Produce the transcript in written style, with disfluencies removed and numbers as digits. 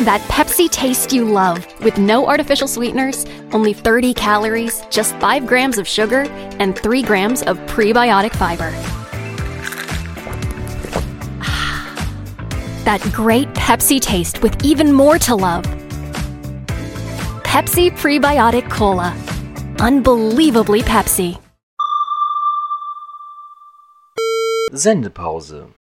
That Pepsi taste you love, with no artificial sweeteners, only 30 calories, just 5 grams of sugar, and 3 grams of prebiotic fiber. That great Pepsi taste with even more to love. Pepsi Prebiotic Cola. Unbelievably Pepsi. Sendepause